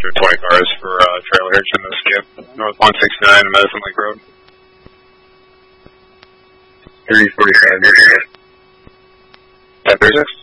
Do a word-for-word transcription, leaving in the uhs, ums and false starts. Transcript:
Roger, twenty cars for uh, trailer hitch in the skip, North one sixty-nine, Medicine Lake Road. three forty-five. ten thirty-six.